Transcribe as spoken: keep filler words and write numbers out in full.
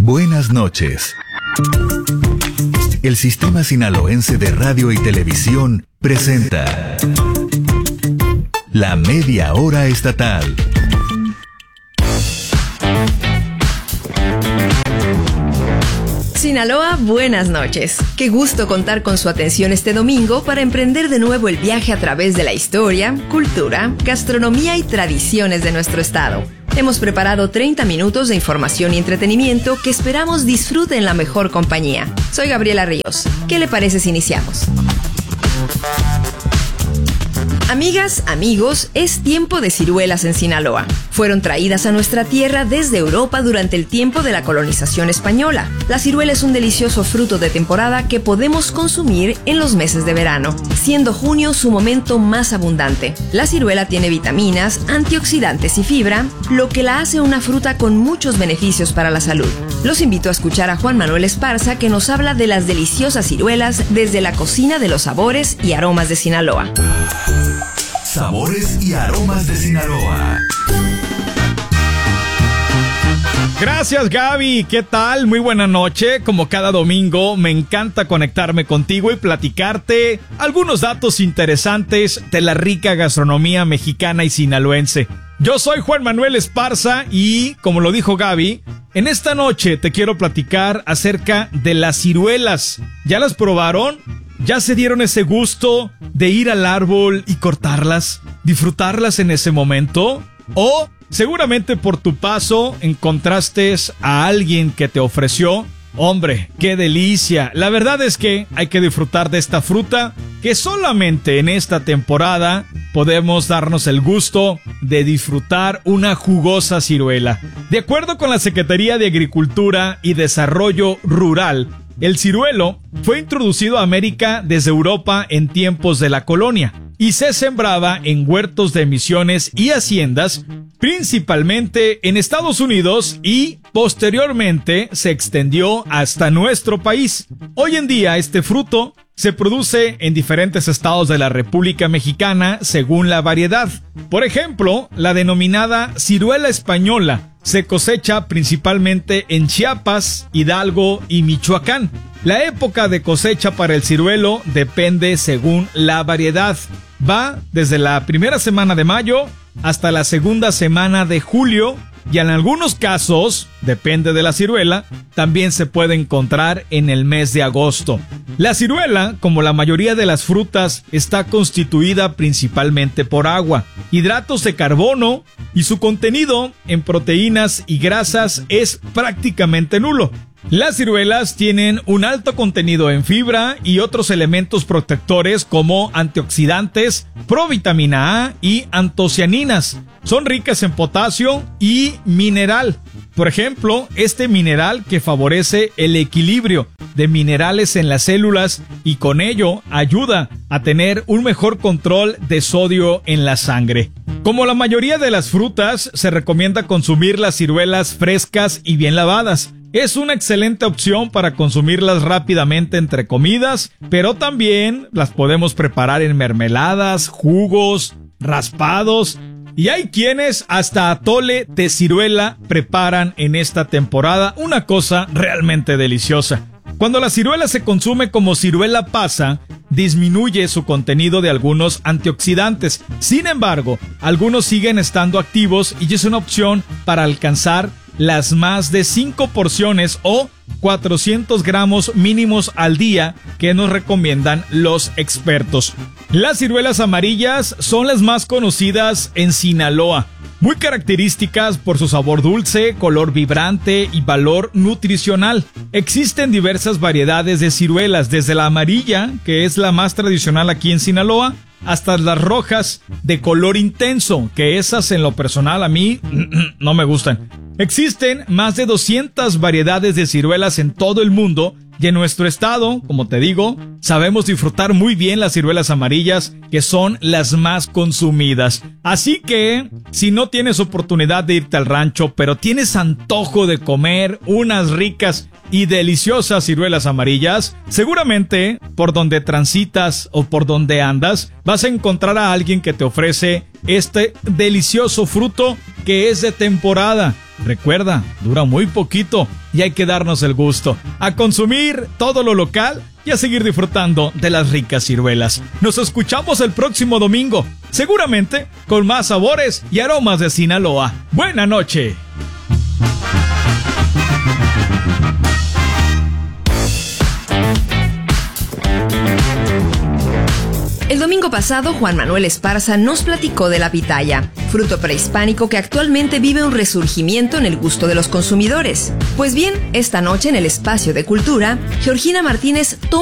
Buenas noches. El Sistema Sinaloense de Radio y Televisión presenta La Media Hora Estatal. Sinaloa, buenas noches. Qué gusto contar con su atención este domingo para emprender de nuevo el viaje a través de la historia, cultura, gastronomía y tradiciones de nuestro estado. Hemos preparado treinta minutos de información y entretenimiento que esperamos disfruten en la mejor compañía. Soy Gabriela Ríos. ¿Qué le parece si iniciamos? Amigas, amigos, es tiempo de ciruelas en Sinaloa. Fueron traídas a nuestra tierra desde Europa durante el tiempo de la colonización española. La ciruela es un delicioso fruto de temporada que podemos consumir en los meses de verano, siendo junio su momento más abundante. La ciruela tiene vitaminas, antioxidantes y fibra, lo que la hace una fruta con muchos beneficios para la salud. Los invito a escuchar a Juan Manuel Esparza, que nos habla de las deliciosas ciruelas desde la cocina de los sabores y aromas de Sinaloa. Sabores y aromas de Sinaloa. Gracias, Gaby. ¿Qué tal? Muy buena noche. Como cada domingo, me encanta conectarme contigo y platicarte algunos datos interesantes de la rica gastronomía mexicana y sinaloense. Yo soy Juan Manuel Esparza y, como lo dijo Gaby, en esta noche te quiero platicar acerca de las ciruelas. ¿Ya las probaron? ¿Ya se dieron ese gusto de ir al árbol y cortarlas? ¿Disfrutarlas en ese momento? ¿O seguramente por tu paso encontraste a alguien que te ofreció? Hombre, qué delicia. La verdad es que hay que disfrutar de esta fruta que solamente en esta temporada podemos darnos el gusto de disfrutar una jugosa ciruela. De acuerdo con la Secretaría de Agricultura y Desarrollo Rural, el ciruelo fue introducido a América desde Europa en tiempos de la colonia y se sembraba en huertos de misiones y haciendas, principalmente en Estados Unidos, y posteriormente se extendió hasta nuestro país. Hoy en día este fruto se produce en diferentes estados de la República Mexicana según la variedad. Por ejemplo, la denominada ciruela española se cosecha principalmente en Chiapas, Hidalgo y Michoacán. La época de cosecha para el ciruelo depende según la variedad. Va desde la primera semana de mayo hasta la segunda semana de julio, y en algunos casos, depende de la ciruela, también se puede encontrar en el mes de agosto. La ciruela, como la mayoría de las frutas, está constituida principalmente por agua, hidratos de carbono, y su contenido en proteínas y grasas es prácticamente nulo. Las ciruelas tienen un alto contenido en fibra y otros elementos protectores como antioxidantes, provitamina A y antocianinas. Son ricas en potasio y mineral. Por ejemplo, este mineral que favorece el equilibrio de minerales en las células y con ello ayuda a tener un mejor control de sodio en la sangre. Como la mayoría de las frutas, se recomienda consumir las ciruelas frescas y bien lavadas. Es una excelente opción para consumirlas rápidamente entre comidas, pero también las podemos preparar en mermeladas, jugos, raspados, y hay quienes hasta atole de ciruela preparan en esta temporada, una cosa realmente deliciosa. Cuando la ciruela se consume como ciruela pasa, disminuye su contenido de algunos antioxidantes. Sin embargo, algunos siguen estando activos y es una opción para alcanzar las más de cinco porciones o cuatrocientos gramos mínimos al día que nos recomiendan los expertos. Las ciruelas amarillas son las más conocidas en Sinaloa, muy características por su sabor dulce, color vibrante y valor nutricional. Existen diversas variedades de ciruelas, desde la amarilla, que es la más tradicional aquí en Sinaloa, hasta las rojas de color intenso, que esas en lo personal a mí no me gustan. Existen más de doscientas variedades de ciruelas en todo el mundo y en nuestro estado, como te digo, sabemos disfrutar muy bien las ciruelas amarillas, que son las más consumidas. Así que, si no tienes oportunidad de irte al rancho, pero tienes antojo de comer unas ricas y deliciosas ciruelas amarillas, seguramente por donde transitas o por donde andas, vas a encontrar a alguien que te ofrece este delicioso fruto que es de temporada. recuerda, dura muy poquito y hay que darnos el gusto a consumir todo lo local y a seguir disfrutando de las ricas ciruelas. Nos escuchamos el próximo domingo, seguramente con más sabores y aromas de Sinaloa. ¡Buena noche! El domingo pasado, Juan Manuel Esparza nos platicó de la pitaya, fruto prehispánico que actualmente vive un resurgimiento en el gusto de los consumidores. Pues bien, esta noche en el Espacio de Cultura, Georgina Martínez toma